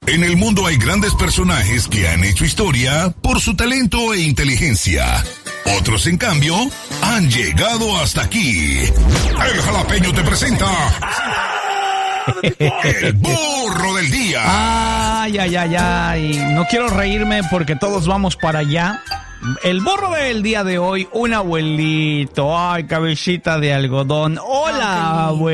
En el mundo hay grandes personajes que han hecho historia por su talento e inteligencia. Otros, en cambio, han llegado hasta aquí. El Jalapeño te presenta el burro del día. Ay. No quiero reírme porque todos vamos para allá. El burro del día de hoy, un abuelito. Ay, cabecita de algodón. Hola, abuelito.